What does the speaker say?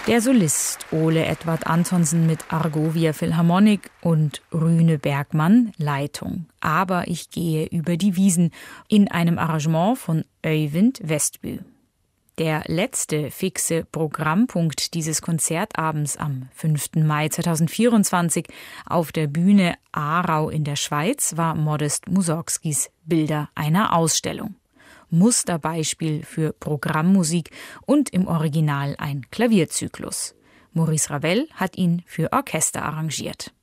Der Solist Ole Edvard Antonsen mit Argovia Philharmonic und Rüne Bergmann Leitung. Aber ich gehe über die Wiesen in einem Arrangement von Øyvind Westby. Der letzte fixe Programmpunkt dieses Konzertabends am 5. Mai 2024 auf der Bühne Aarau in der Schweiz war Modest Mussorgskis Bilder einer Ausstellung. Musterbeispiel für Programmmusik und im Original ein Klavierzyklus. Maurice Ravel hat ihn für Orchester arrangiert.